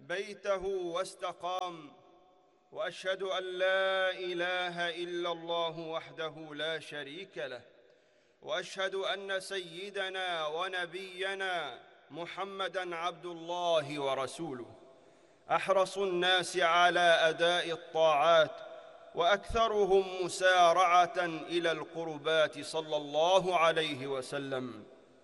بيته واستقام، وأشهد أن لا إله إلا الله وحده لا شريك له، وأشهد أن سيدنا ونبينا محمدًا عبد الله ورسوله، أحرص الناس على أداء الطاعات وأكثرهم مسارعة إلى القربات صلى الله عليه وسلم،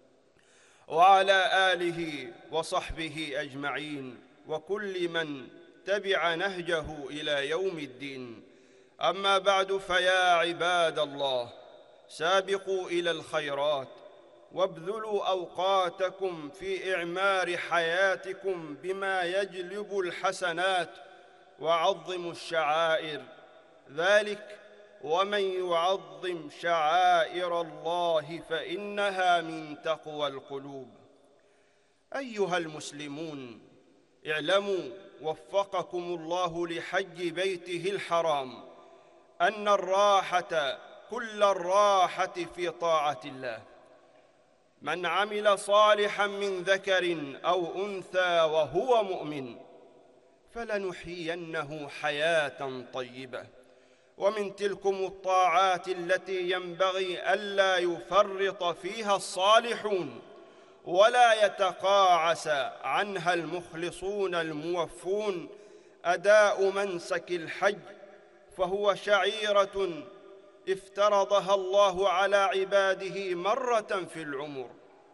وعلى آله وصحبه أجمعين وكل من تبع نهجه إلى يوم الدين. أما بعد، فيا عباد الله، سابقوا إلى الخيرات وابذلوا أوقاتكم في إعمار حياتكم بما يجلب الحسنات، وعظموا الشعائر، ذلك ومن يعظم شعائر الله فإنها من تقوى القلوب. أيها المسلمون، اعلموا وفقكم الله لحج بيته الحرام أن الراحة كل الراحة في طاعة الله. من عمل صالحاً من ذكر أو أنثى وهو مؤمن فلنحيينه حياة طيبة. ومن تلكم الطاعات التي ينبغي ألا يفرط فيها الصالحون ولا يتقاعس عنها المخلصون الموفون أداء منسك الحج، فهو شعيرة افترضها الله على عباده مرة في العمر.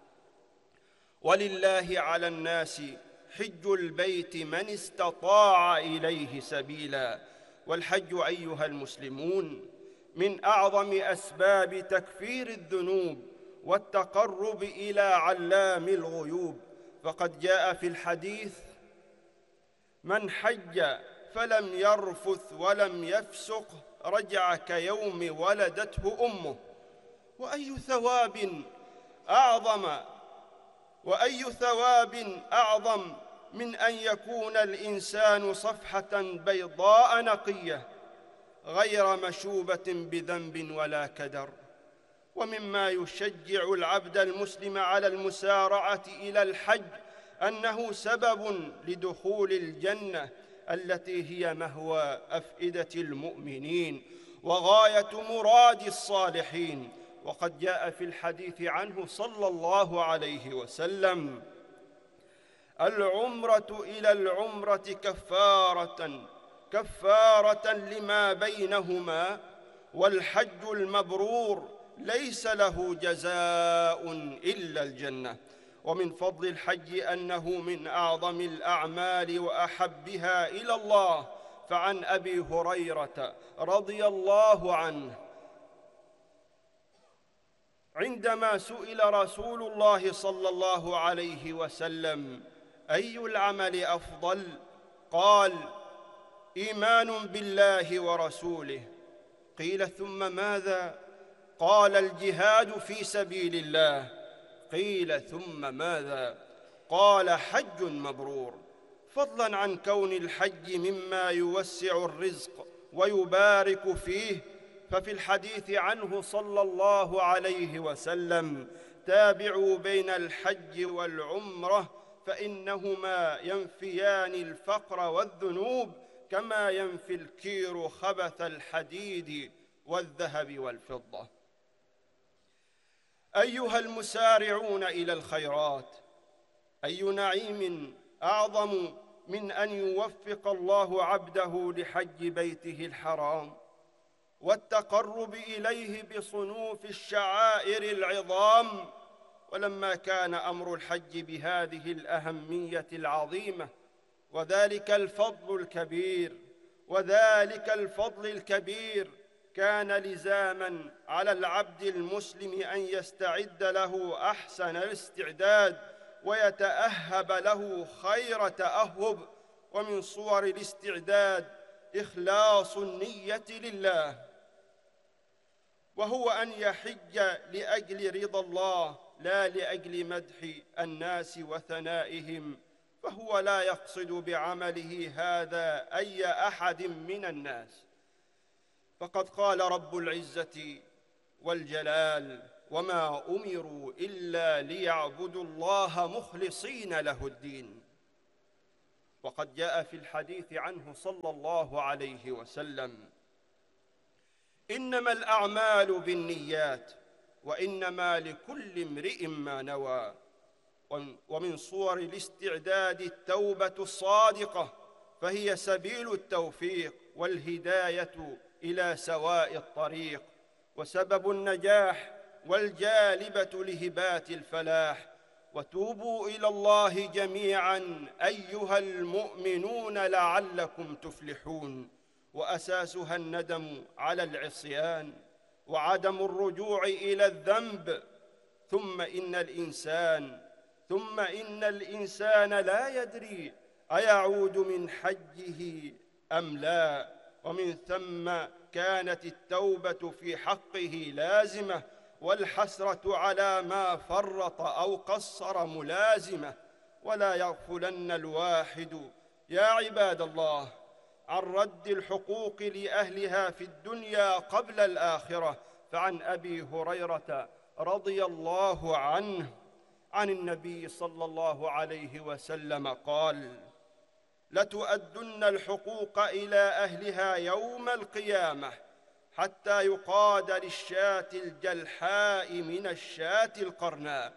ولله على الناس حج البيت من استطاع إليه سبيلا. والحج أيها المسلمون من أعظم أسباب تكفير الذنوب والتقرب إلى علام الغيوب، فقد جاء في الحديث: من حج فلم يرفث ولم يفسق رجع كيوم ولدته أمه. وأي ثواب أعظم من أن يكون الإنسان صفحة بيضاء نقية غير مشوبة بذنب ولا كدر. ومما يشجع العبد المسلم على المسارعة إلى الحج أنه سبب لدخول الجنة التي هي مهوى أفئدة المؤمنين وغاية مراد الصالحين. وقد جاء في الحديث عنه صلى الله عليه وسلم: العمرة إلى العمرة كفارة لما بينهما، والحج المبرور ليس له جزاء إلا الجنة. ومن فضل الحج أنه من أعظم الأعمال وأحبها إلى الله، فعن أبي هريرة رضي الله عنه عندما سئل رسول الله صلى الله عليه وسلم: أي العمل أفضل؟ قال: إيمان بالله ورسوله. قيل: ثم ماذا؟ قال: الجهاد في سبيل الله. قيل: ثم ماذا؟ قال: حج مبرور. فضلاً عن كون الحج مما يوسع الرزق ويبارك فيه، ففي الحديث عنه صلى الله عليه وسلم: تابعوا بين الحج والعمرة فإنهما ينفيان الفقر والذنوب كما ينفي الكير خبث الحديد والذهب والفضة. أيها المسارعون إلى الخيرات، أي نعيم أعظم من أن يوفق الله عبده لحج بيته الحرام والتقرب إليه بصنوف الشعائر العظام. ولما كان أمر الحج بهذه الأهمية العظيمة وذلك الفضل الكبير كان لزاماً على العبد المسلم أن يستعد له أحسن الاستعداد ويتأهب له خير تأهب. ومن صور الاستعداد إخلاص النية لله، وهو أن يحج لأجل رضا الله لا لأجل مدح الناس وثنائهم، فهو لا يقصد بعمله هذا أي أحد من الناس. فقد قال رب العزة والجلال: وما أمروا إلا ليعبدوا الله مخلصين له الدين. وقد جاء في الحديث عنه صلى الله عليه وسلم: إنما الأعمال بالنيات وإنما لكل امرئ ما نوى. ومن صور الاستعداد التوبة الصادقة، فهي سبيل التوفيق والهداية إلى سواء الطريق، وسبب النجاح والجالبة لهبات الفلاح. وتوبوا إلى الله جميعا أيها المؤمنون لعلكم تفلحون. وأساسها الندم على العصيان وعدم الرجوع إلى الذنب. ثم إن الإنسان لا يدري أيعود من حجه أم لا، ومن ثم كانت التوبة في حقه لازمة، والحسرة على ما فرط أو قصر ملازمة. ولا يغفلن الواحد يا عباد الله عن رد الحقوق لأهلها في الدنيا قبل الآخرة. فعن أبي هريرة رضي الله عنه عن النبي صلى الله عليه وسلم قال: لتؤدن الحقوق إلى أهلها يوم القيامة حتى يقاد للشاة الجلحاء من الشاة القرناء.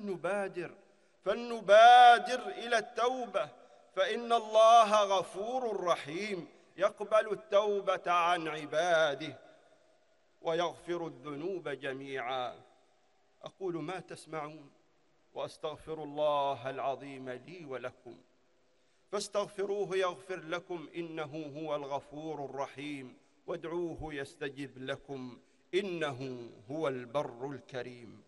فلنبادر إلى التوبة، فإن الله غفور رحيم يقبل التوبة عن عباده ويغفر الذنوب جميعا. أقول ما تسمعون وأستغفر الله العظيم لي ولكم، فاستغفروه يغفر لكم، إنه هو الغفور الرحيم. وادعوه يستجب لكم، إنه هو البر الكريم.